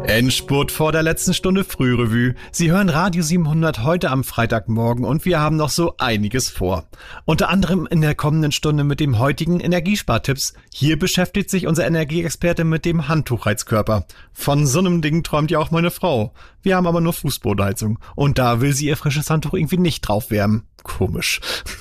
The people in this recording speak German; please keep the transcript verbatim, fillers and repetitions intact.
Endspurt vor der letzten Stunde Frührevue. Sie hören Radio siebenhundert heute am Freitagmorgen und wir haben noch so einiges vor. Unter anderem in der kommenden Stunde mit dem heutigen Energiespartipps. Hier beschäftigt sich unser Energieexperte mit dem Handtuchheizkörper. Von so einem Ding träumt ja auch meine Frau. Wir haben aber nur Fußbodenheizung und da will sie ihr frisches Handtuch irgendwie nicht drauf wärmen. Komisch.